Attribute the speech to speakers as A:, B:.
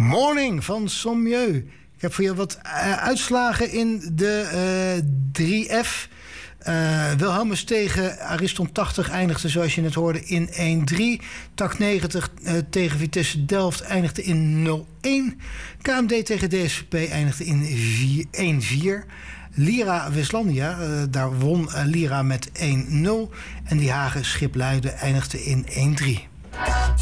A: Morning van Sommieu. Ik heb voor je wat uitslagen in de 3F. Wilhelmus tegen Ariston 80 eindigde, zoals je net hoorde, in 1-3. TAC 90 tegen Vitesse Delft eindigde in 0-1. KMD tegen DSVP eindigde in 1-4. Lira Westlandia, daar won Lira met 1-0. En Die Hagen Schipluiden eindigde in 1-3.